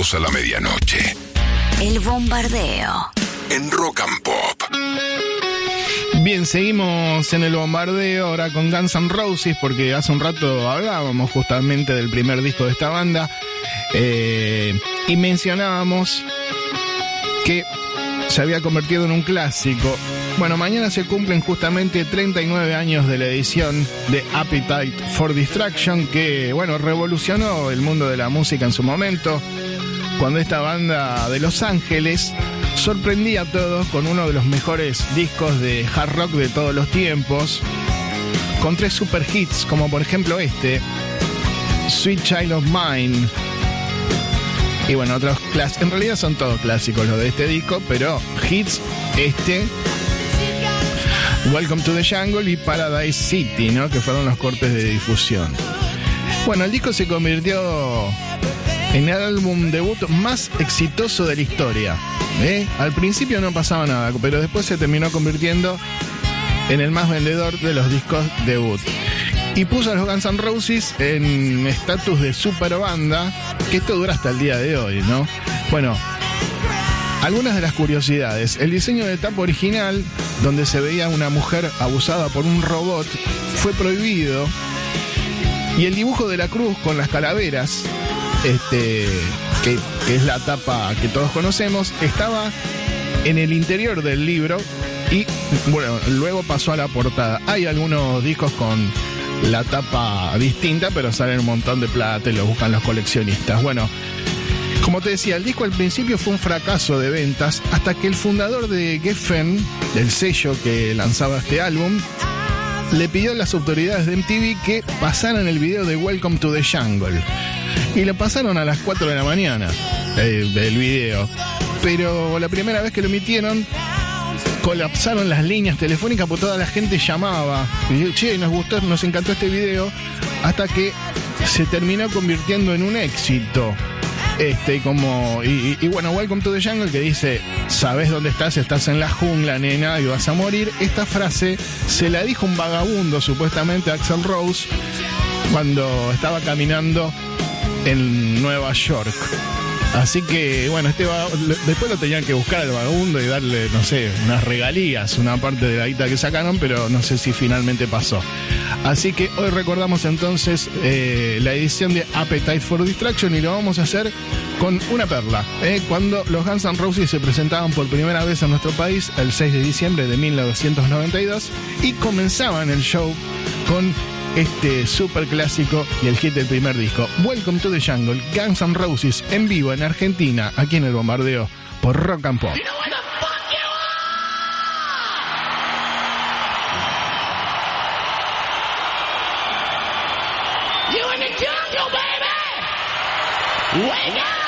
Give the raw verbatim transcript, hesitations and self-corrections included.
sábados a la medianoche. El Bombardeo. En Rock and Pop. Bien, seguimos en el bombardeo ahora con Guns N' Roses, porque hace un rato hablábamos justamente del primer disco de esta banda eh, y mencionábamos que se había convertido en un clásico. Bueno, mañana se cumplen justamente treinta y nueve años de la edición de Appetite for Destruction, que, bueno, revolucionó el mundo de la música en su momento, cuando esta banda de Los Ángeles sorprendía a todos con uno de los mejores discos de hard rock de todos los tiempos, con tres super hits, como por ejemplo este, Sweet Child of Mine. Y bueno, otros clásicos, en realidad son todos clásicos los de este disco, pero hits, este, Welcome to the Jungle y Paradise City, ¿no? Que fueron los cortes de difusión. Bueno, el disco se convirtió en el álbum debut más exitoso de la historia. ¿eh? Al principio no pasaba nada, pero después se terminó convirtiendo en el más vendedor de los discos debut. Y puso a los Guns N' Roses en estatus de super banda, que esto dura hasta el día de hoy, ¿no? Bueno, algunas de las curiosidades. El diseño de tapa original, donde se veía una mujer abusada por un robot, fue prohibido. Y el dibujo de la cruz con las calaveras, este, que, que es la tapa que todos conocemos, estaba en el interior del libro y, bueno, luego pasó a la portada. Hay algunos discos con la tapa distinta, pero salen un montón de plata y lo buscan los coleccionistas. Bueno, como te decía, el disco al principio fue un fracaso de ventas, hasta que el fundador de Geffen, del sello que lanzaba este álbum, le pidió a las autoridades de M T V que pasaran el video de Welcome to the Jungle. Y lo pasaron a las cuatro de la mañana, eh, el video. Pero la primera vez que lo emitieron, colapsaron las líneas telefónicas porque toda la gente llamaba. Y dijo, che, nos gustó, nos encantó este video. Hasta que se terminó convirtiendo en un éxito. Este, como, y, y bueno, Welcome to the Jungle, que dice, sabes dónde estás, estás en la jungla, nena, y vas a morir. Esta frase se la dijo un vagabundo, supuestamente, a Axl Rose, cuando estaba caminando en Nueva York. Así que, bueno, este vag... después lo tenían que buscar al vagabundo y darle, no sé, unas regalías, una parte de la guita que sacaron, pero no sé si finalmente pasó. Así que hoy recordamos entonces eh, la edición de Appetite for Destruction, y lo vamos a hacer con una perla. Eh, cuando los Guns N' Roses se presentaban por primera vez en nuestro país el seis de diciembre de mil novecientos noventa y dos y comenzaban el show con este super clásico y el hit del primer disco, Welcome to the Jungle, Guns N' Roses en vivo en Argentina, aquí en el bombardeo por Rock and Pop. You in the jungle, baby! Wake up!